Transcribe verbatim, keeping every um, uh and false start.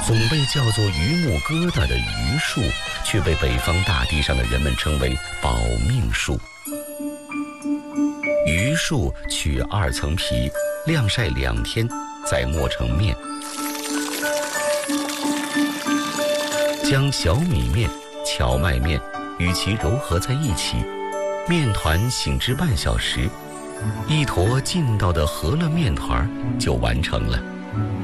总被叫做榆木疙瘩的榆树，却被北方大地上的人们称为保命树。榆树取二层皮，晾晒两天，再磨成面。将小米面、荞麦面与其揉合在一起，面团醒至半小时，一坨劲道的饸饹面团就完成了。